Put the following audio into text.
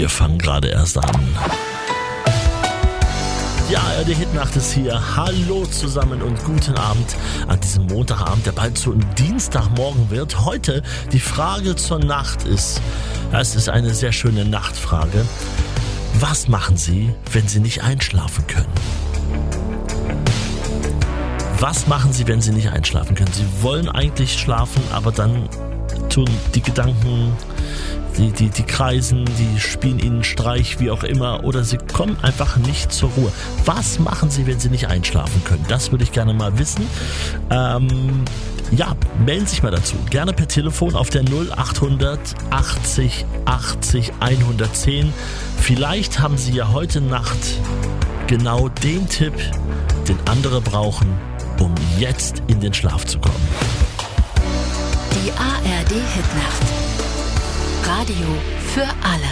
Wir fangen gerade erst an. Ja, die Hitnacht ist hier. Hallo zusammen und guten Abend an diesem Montagabend, der bald zu einem Dienstagmorgen wird. Heute die Frage zur Nacht ist, es ist eine sehr schöne Nachtfrage. Was machen Sie, wenn Sie nicht einschlafen können? Was machen Sie, wenn Sie nicht einschlafen können? Sie wollen eigentlich schlafen, aber dann tun die Gedanken, die kreisen, die spielen Ihnen Streich, wie auch immer, oder Sie kommen einfach nicht zur Ruhe. Was machen Sie, wenn Sie nicht einschlafen können? Das würde ich gerne mal wissen. Melden Sie sich mal dazu. Gerne per Telefon auf der 0800 80 80 110. Vielleicht haben Sie ja heute Nacht genau den Tipp, den andere brauchen, um jetzt in den Schlaf zu kommen. Die ARD Hitnacht. Radio für alle.